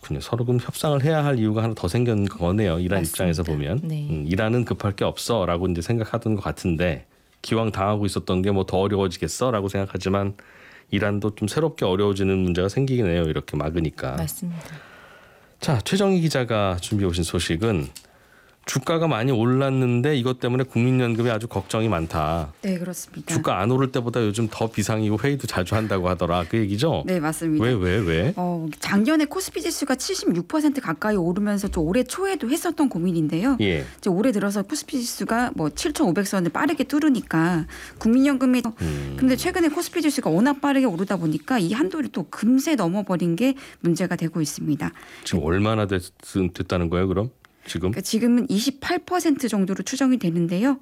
그렇군요. 서로 그럼 협상을 해야 할 이유가 하나 더 생긴 거네요. 이란 맞습니다. 입장에서 보면 네. 이란은 급할 게 없어라고 이제 생각하던 것 같은데 기왕 당하고 있었던 게 뭐 더 어려워지겠어라고 생각하지만 이란도 좀 새롭게 어려워지는 문제가 생기긴 해요. 이렇게 막으니까. 맞습니다. 자, 최정희 기자가 준비해 오신 소식은 주가가 많이 올랐는데 이것 때문에 국민연금에 아주 걱정이 많다. 네, 그렇습니다. 주가 안 오를 때보다 요즘 더 비상이고 회의도 자주 한다고 하더라. 그 얘기죠? 네, 맞습니다. 왜? 작년에 코스피 지수가 76% 가까이 오르면서 또 올해 초에도 했었던 고민인데요. 예. 이제 올해 들어서 코스피 지수가 뭐 7,500선을 빠르게 뚫으니까 국민연금이 근데 최근에 코스피 지수가 워낙 빠르게 오르다 보니까 이 한도를 또 금세 넘어버린 게 문제가 되고 있습니다. 지금 얼마나 됐다는 거예요, 그럼? 그러니까 지금은 28% 정도로 추정이 되는데요.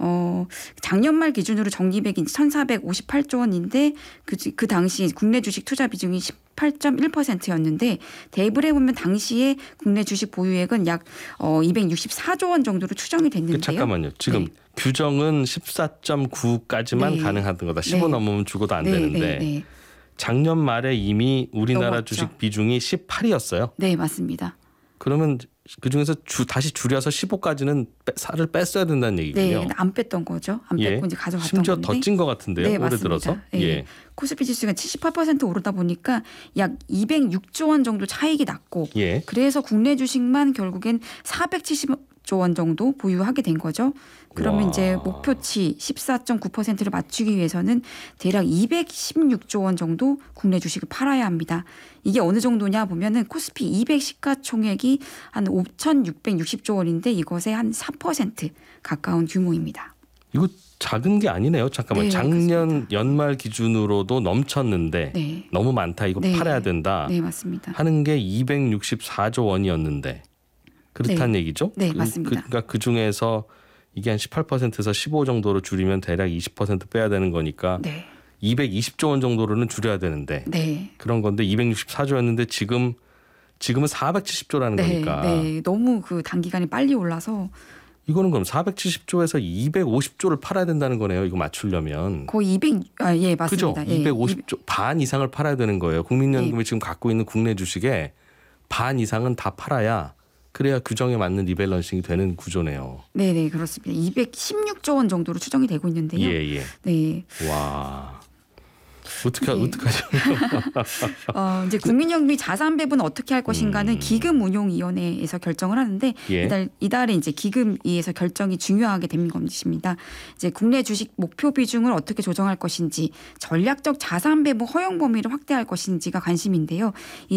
작년 말 기준으로 적립액이 1,458조 원인데 그 당시 국내 주식 투자 비중이 18.1%였는데 대입을 해보면 당시에 국내 주식 보유액은 약 264조 원 정도로 추정이 됐는데요. 잠깐만요. 지금 네. 규정은 14.9까지만 네. 가능한 거다. 15 네. 넘으면 죽어도 안 네, 되는데 네. 작년 말에 이미 우리나라 넘었죠. 주식 비중이 18이었어요. 네, 맞습니다. 그러면 그중에서 다시 줄여서 15까지는 살을 뺐어야 된다는 얘기군요. 네, 안 뺐던 거죠. 안 뺐고 이제 가져갔던 심지어 건데. 더 찐 것 같은데요. 네, 올해 맞습니다. 들어서. 네. 예. 코스피 지수가 78% 오르다 보니까 약 206조 원 정도 차익이 났고 예. 그래서 국내 주식만 결국엔 470조 원 정도 보유하게 된 거죠. 그러면 와. 이제 목표치 14.9%를 맞추기 위해서는 대략 216조 원 정도 국내 주식을 팔아야 합니다. 이게 어느 정도냐 보면은 코스피 200 시가총액이 한 5,660조 원인데 이것의 한 4% 가까운 규모입니다. 이거 작은 게 아니네요. 잠깐만. 네, 작년 그렇습니다. 연말 기준으로도 넘쳤는데 네. 너무 많다. 이거 네. 팔아야 된다. 네, 맞습니다. 하는 게 264조 원이었는데 그렇다는 얘기죠? 네, 맞습니다. 그러니까 그중에서 이게 한 18%에서 15 정도로 줄이면 대략 20% 빼야 되는 거니까 네. 220조 원 정도로는 줄여야 되는데 네. 그런 건데 264조였는데 지금은 470조라는 네. 거니까 네. 너무 그 단기간에 빨리 올라서 이거는 그럼 470조에서 250조를 팔아야 된다는 거네요. 이거 맞추려면. 거의 200 맞습니다. 그죠? 250조 반 이상을 팔아야 되는 거예요. 국민연금이 지금 갖고 있는 국내 주식의 반 이상은 다 팔아야 그래야 규정에 맞는 리밸런싱이 되는 구조네요. 네, 그렇습니다. 216조 원 정도로 추정이 되고 있는데요. 예. 네. 와. 어떡하죠? 이제 국민연금이 자산 배분 어떻게 할 것인가는 기금운용위원회에서 결정을 하는데 예. 이달에 이제 기금위에서 결정이 중요하게 된 것입니다. 이제 국내 주식 목표 비중을 어떻게 조정할 것인지 전략적 자산 배분 허용 범위를 확대할 것인지가 관심인데요.